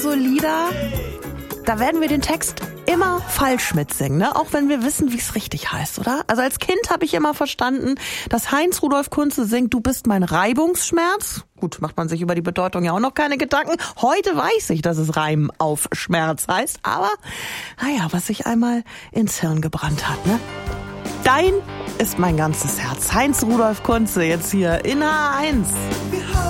So Lieder, da werden wir den Text immer falsch mitsingen, ne? Auch wenn wir wissen, wie es richtig heißt, oder? Also als Kind habe ich immer verstanden, dass Heinz Rudolf Kunze singt, du bist mein Reibungsschmerz. Gut, macht man sich über die Bedeutung ja auch noch keine Gedanken. Heute weiß ich, dass es Reimen auf Schmerz heißt. Aber, naja, was sich einmal ins Hirn gebrannt hat, ne? Dein ist mein ganzes Herz. Heinz Rudolf Kunze jetzt hier in H1.